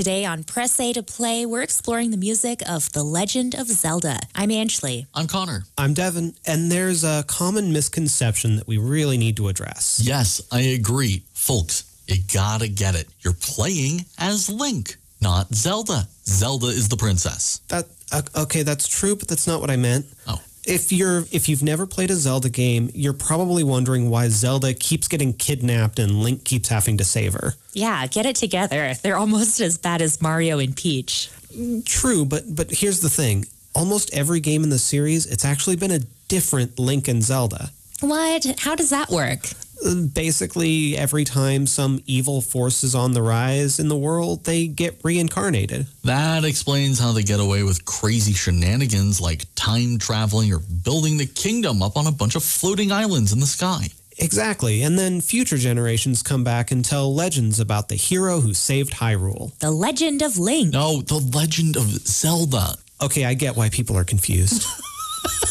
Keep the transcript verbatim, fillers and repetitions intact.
Today on Press A to Play, we're exploring the music of The Legend of Zelda. I'm Anjali. I'm Connor. I'm Devin, and there's a common misconception that we really need to address. Yes, I agree. Folks, you gotta get it. You're playing as Link, not Zelda. Zelda is the princess. That uh, okay, that's true, but that's not what I meant. Oh. If you're if you've never played a Zelda game, you're probably wondering why Zelda keeps getting kidnapped and Link keeps having to save her. Yeah, get it together. They're almost as bad as Mario and Peach. True, but but here's the thing. Almost every game in the series, it's actually been a different Link and Zelda. What? How does that work? Basically, every time some evil force is on the rise in the world, they get reincarnated. That explains how they get away with crazy shenanigans like time traveling or building the kingdom up on a bunch of floating islands in the sky. Exactly, and then future generations come back and tell legends about the hero who saved Hyrule. The Legend of Link. No, the Legend of Zelda. Okay, I get why people are confused.